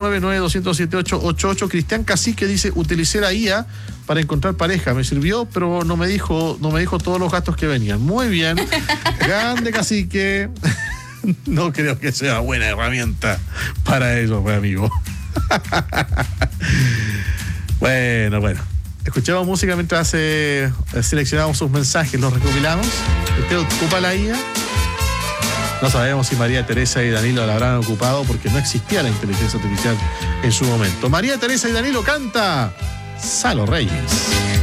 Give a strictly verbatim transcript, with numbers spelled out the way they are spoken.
nueve nueve dos cero siete ocho ocho ocho. Cristian Cacique dice, utilicé la I A para encontrar pareja. Me sirvió, pero no me dijo, no me dijo todos los gastos que venían. Muy bien. Grande Cacique. No creo que sea buena herramienta para eso, pues, amigo. Bueno, bueno. Escuchamos música mientras eh, seleccionamos sus mensajes, los recopilamos. ¿Usted ocupa la I A? No sabemos si María Teresa y Danilo la habrán ocupado porque no existía la inteligencia artificial en su momento. María Teresa y Danilo canta Salo Reyes.